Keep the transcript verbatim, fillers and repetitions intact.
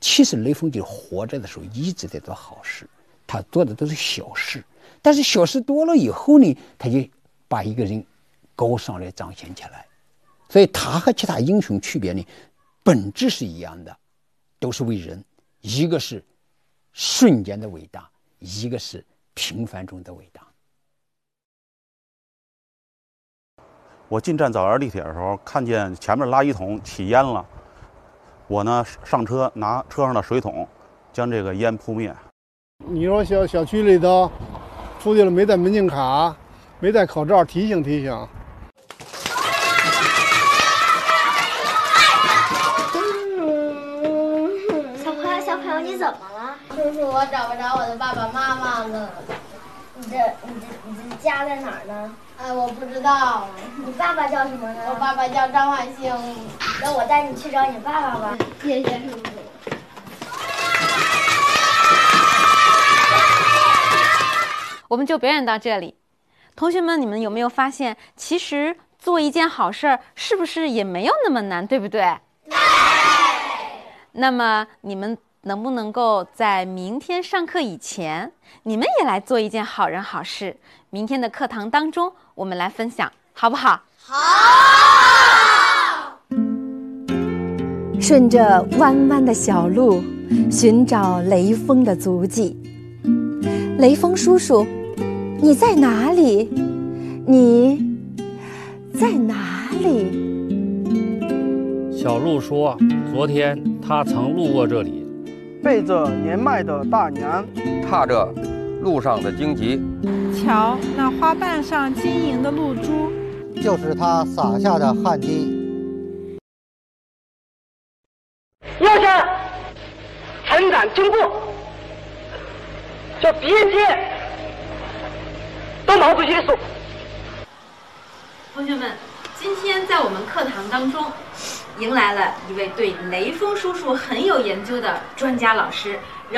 其实雷锋就活着的时候一直在做好事，他做的都是小事，但是小事多了以后呢，他就把一个人高尚来彰显起来。所以他和其他英雄区别呢，本质是一样的，都是为人，一个是瞬间的伟大，一个是平凡中的伟大。 我进站早园地铁的时候，看见前面垃圾桶起烟了，我呢上车拿车上的水桶将这个烟扑灭。 你说小小区里头出去了没带门禁卡，没戴口罩，提醒提醒。 小朋友，小朋友，你怎么了？ 叔叔，我找不着我的爸爸妈妈呢。 你的你的你的家在哪儿呢？ 哎，我不知道。 你爸爸叫什么呢？ 我爸爸叫张万兴。 那我带你去找你爸爸吧。 谢谢叔叔。 我们就表演到这里。同学们，你们有没有发现，其实做一件好事儿是不是也没有那么难，对不对？ 对。 那么你们能不能够在明天上课以前，你们也来做一件好人好事？明天的课堂当中，我们来分享，好不好？ 好。 顺着弯弯的小路，寻找雷锋的足迹。雷锋叔叔，你在哪里？你在哪里？ 小鹿说，昨天他曾路过这里， 背着年迈的大娘， 踏着路上的荆棘。 瞧那花瓣上晶莹的露珠， 就是他撒下的汗滴。 要想成长进步，就别接都毛主席的手。 同学们，今天在我们课堂当中，迎来了一位对雷锋叔叔很有研究的专家老师，